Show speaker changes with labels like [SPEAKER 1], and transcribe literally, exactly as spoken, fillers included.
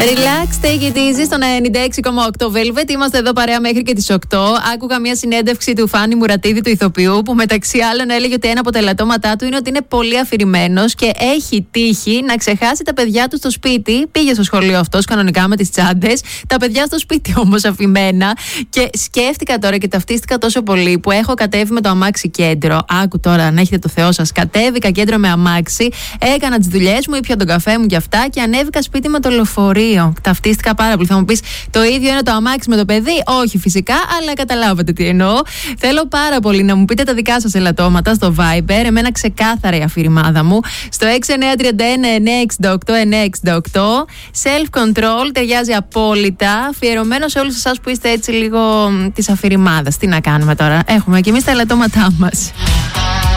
[SPEAKER 1] Relax, take it easy στον ενενήντα έξι κόμμα οκτώ Velvet. Είμαστε εδώ παρέα μέχρι και τις οκτώ. Άκουγα μια συνέντευξη του Φάνη Μουρατίδη, του ηθοποιού, που μεταξύ άλλων έλεγε ότι ένα από τα ελαττώματά του είναι ότι είναι πολύ αφηρημένος και έχει τύχει να ξεχάσει τα παιδιά του στο σπίτι. Πήγε στο σχολείο αυτός κανονικά με τις τσάντες. Τα παιδιά στο σπίτι όμως αφημένα. Και σκέφτηκα τώρα και ταυτίστηκα τόσο πολύ που έχω κατέβει με το αμάξι κέντρο. Άκου τώρα, να έχετε το Θεό σας. Κατέβηκα κέντρο με αμάξι, έκανα τις δουλειές μου, ήπια τον καφέ μου και αυτά και ανέβηκα σπίτι με το λεωφορείο. Ταυτίστηκα πάρα πολύ. Θα μου πεις, το ίδιο είναι το αμάξι με το παιδί? Όχι, φυσικά, αλλά καταλάβατε τι εννοώ. Θέλω πάρα πολύ να μου πείτε τα δικά σας ελαττώματα στο Viber. Εμένα ξεκάθαρα η αφηρημάδα μου. Στο έξι εννιά τρία ένα εννιά έξι οκτώ εννιά έξι οκτώ. Self-control ταιριάζει απόλυτα. Αφιερωμένο σε όλους εσάς που είστε έτσι λίγο της αφηρημάδας. Τι να κάνουμε τώρα. Έχουμε και εμείς τα ελαττώματά μας.